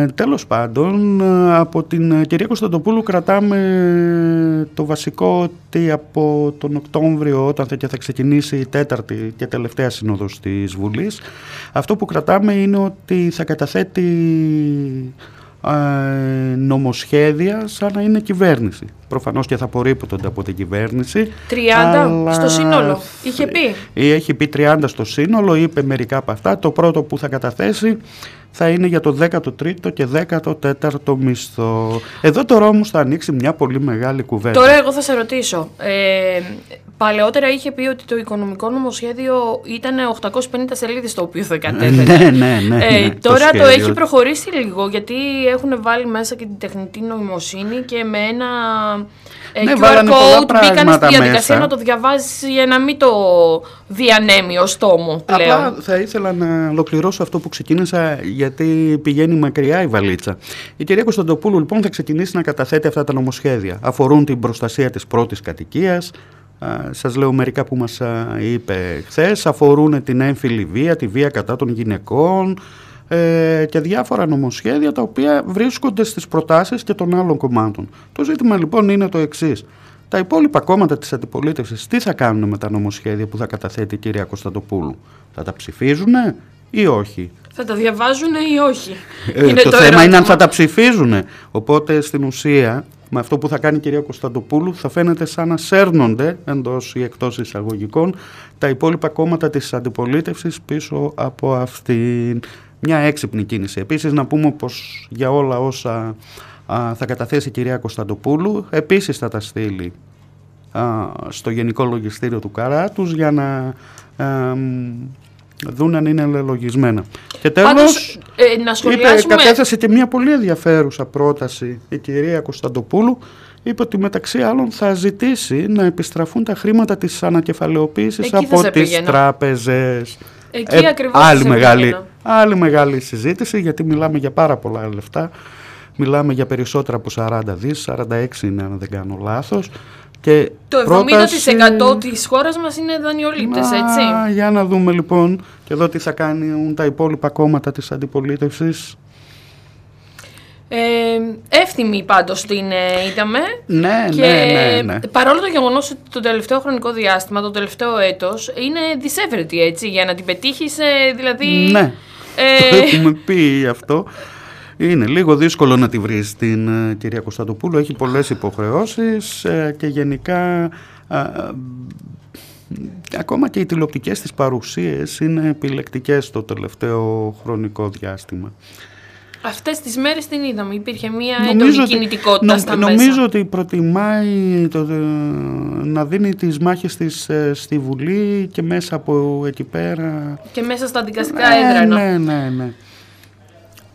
Τέλος πάντων, από την κυρία Κωνσταντοπούλου κρατάμε το βασικό, ότι από τον Οκτώβριο, όταν θα ξεκινήσει η τέταρτη και τελευταία σύνοδος της Βουλής, αυτό που κρατάμε είναι ότι θα καταθέτει νομοσχέδια σαν να είναι κυβέρνηση. Προφανώς και θα απορρίπτονται από την κυβέρνηση. 30 στο σύνολο, είχε πει. Έχει πει 30 στο σύνολο, είπε μερικά από αυτά. Το πρώτο που θα καταθέσει θα είναι για το 13ο και 14ο μισθό. Εδώ τώρα όμως θα ανοίξει μια πολύ μεγάλη κουβέντα. Τώρα εγώ θα σε ρωτήσω. Παλαιότερα είχε πει ότι το οικονομικό νομοσχέδιο ήταν 850 σελίδες το οποίο θα κατέθετε. Ναι. Τώρα το έχει προχωρήσει λίγο, γιατί έχουν βάλει μέσα και την τεχνητή νοημοσύνη και με ένα QR code μπήκαν στη διαδικασία να το διαβάζει για να μην το διανέμει ως τόμο πλέον. Απλά θα ήθελα να ολοκληρώσω αυτό που ξεκίνησα, γιατί πηγαίνει μακριά η βαλίτσα. Η κυρία Κωνσταντοπούλου λοιπόν θα ξεκινήσει να καταθέτει αυτά τα νομοσχέδια. Αφορούν την προστασία της πρώτης κατοικίας. Σας λέω μερικά που μας είπε χθες. Αφορούν την έμφυλη βία, τη βία κατά των γυναικών και διάφορα νομοσχέδια τα οποία βρίσκονται στις προτάσεις και των άλλων κομμάτων. Το ζήτημα λοιπόν είναι το εξής. Τα υπόλοιπα κόμματα της αντιπολίτευσης τι θα κάνουν με τα νομοσχέδια που θα καταθέτει η κυρία Κωνσταντοπούλου? Θα τα ψηφίζουνε ή όχι? Θα τα διαβάζουνε ή όχι? Το θέμα είναι αν θα τα ψηφίζουνε. Οπότε στην ουσία με αυτό που θα κάνει η κυρία Κωνσταντοπούλου θα φαίνεται σαν να σέρνονται εντός ή εκτός εισαγωγικών τα υπόλοιπα κόμματα της αντιπολίτευσης πίσω από αυτήν. Μια έξυπνη κίνηση. Επίσης να πούμε πως για όλα όσα θα καταθέσει η κυρία Κωνσταντοπούλου επίσης θα τα στείλει στο Γενικό Λογιστήριο του Καράτους για να δουν αν είναι λογισμένα. Και τέλος, κατέθεσε και μια πολύ ενδιαφέρουσα πρόταση η κυρία Κωνσταντοπούλου. Είπε ότι μεταξύ άλλων θα ζητήσει να επιστραφούν τα χρήματα της ανακεφαλαιοποίησης από τις τράπεζες. Εκεί ακριβώς άλλη μεγάλη συζήτηση, γιατί μιλάμε για πάρα πολλά λεφτά. Μιλάμε για περισσότερα από 40 δις, 46 είναι αν δεν κάνω λάθος. Και το 70% της χώρας μας είναι δανειολήπτες, έτσι. Για να δούμε λοιπόν και εδώ τι θα κάνουν τα υπόλοιπα κόμματα της αντιπολίτευσης. Εύθυμη πάντως την είδαμε. Ναι. Παρόλο το γεγονός ότι το τελευταίο χρονικό διάστημα, το τελευταίο έτος, είναι δισεύρετη, έτσι, για να την πετύχεις, δηλαδή... Ναι, το έχουμε πει αυτό. Είναι λίγο δύσκολο να τη βρεις την κυρία Κωνσταντοπούλου, έχει πολλές υποχρεώσεις και γενικά ακόμα και οι τηλεοπτικές της παρουσίες είναι επιλεκτικές το τελευταίο χρονικό διάστημα. Αυτές τις μέρες την είδαμε, υπήρχε μια έντονη κινητικότητα στα μέσα. Νομίζω ότι προτιμάει να δίνει τις μάχες της στη Βουλή και μέσα από εκεί πέρα. Και μέσα στα δικαστικά έδρανα. Ναι.